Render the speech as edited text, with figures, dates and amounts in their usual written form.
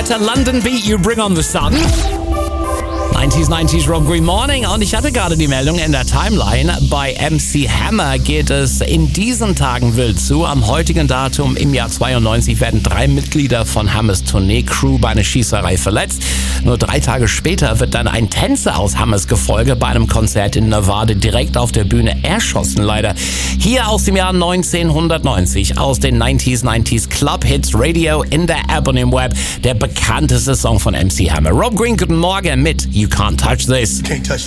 weiter. London Beat, You Bring on the Sun. 90s Rob Green Morning, und ich hatte gerade die Meldung in der Timeline, bei MC Hammer geht es in diesen Tagen wild zu. Am heutigen Datum im Jahr 92 werden 3 Mitglieder von Hammers Tournee-Crew bei einer Schießerei verletzt. Nur 3 Tage später wird dann ein Tänzer aus Hammers Gefolge bei einem Konzert in Nevada direkt auf der Bühne erschossen, leider. Hier aus dem Jahr 1990, aus den 90s Club Hits Radio in der Ebony Web, der bekannteste Song von MC Hammer. Rob Green, guten Morgen mit You Can't Touch This. Can't touch